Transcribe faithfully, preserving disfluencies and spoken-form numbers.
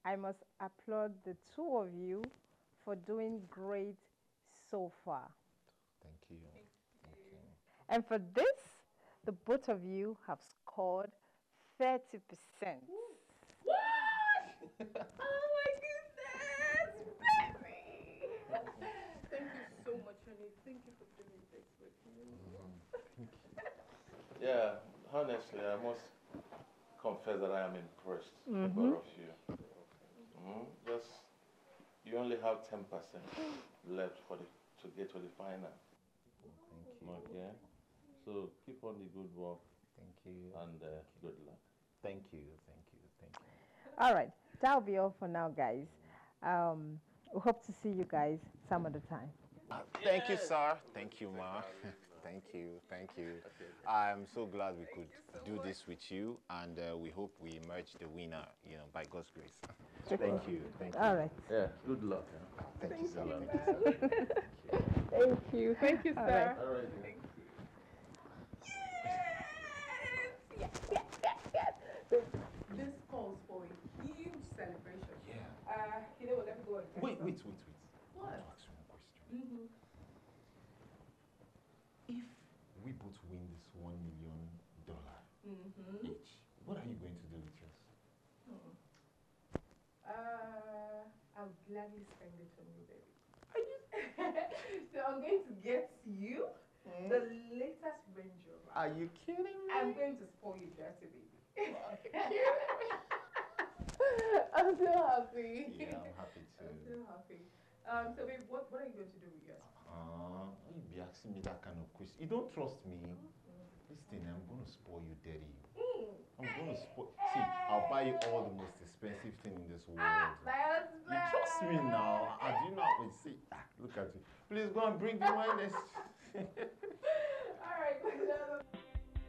I must applaud the two of you for doing great so far. Thank you. Thank you. And for this, the both of you have scored thirty percent. What? Oh my goodness, baby! Thank you so much, honey. Thank you for doing this with me. Mm-hmm. Yeah, honestly, I must confess that I am impressed Mm-hmm. with both of you. Mm-hmm. Just, you only have ten percent left for the, to get to the final. Thank you. Okay, so keep on the good work. Thank you. And uh, good luck. Thank you, thank you, thank you. All right, that'll be all for now, guys. Um, we hope to see you guys some other time. Uh, thank you, sir. Thank you, ma. Thank you, thank you. I'm so glad we could do this with you, and uh, we hope we emerge the winner, you know, by God's grace. Thank you, thank you. All right. Yeah, good luck. Huh? Thank, thank you, sir. You, thank you, sir. Thank you. Thank you, All sir. right. All right. Thank you. Yes! Yes, yes, yes, yes. This calls for a huge celebration. Yeah. Uh, you know what? Let me go and get Wait, some. wait, wait, wait. What? I want to ask you one question. Mm-hmm. If we both win this one million dollar Mm-hmm. each, what are you going to do with yours? Hmm. Uh, I'll gladly spend it on you, baby. Are you? So I'm going to get you mm. the latest Range Rover. Are you kidding me? I'm going to spoil you, dirty baby. I'm so happy. Yeah, I'm happy too. I'm so happy. Um, so, babe, what, what are you going to do with yours? Uh, you be asking me that kind of question. You don't trust me. Mm-hmm. Listen, I'm going to spoil you, daddy. Mm. I'm going to spoil. See, I'll buy you all the most expensive thing in this world. Ah, my husband. You trust me now. I do not. See, look at you. Please go and bring the wine.